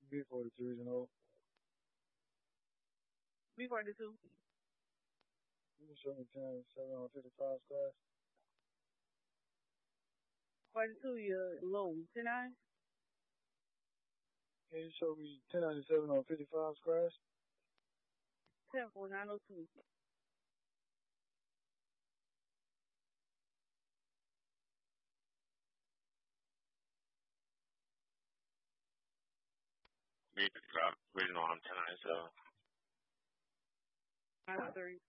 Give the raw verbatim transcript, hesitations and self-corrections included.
B forty-two regional. B forty-two. You can show me ten ninety-seven on fifty-five class. forty-two, you're low. ten nine? Can you show me ten ninety-seven on fifty-five class? ten four nine oh two. B fifty-five regional on ten ninety-seven. nine three.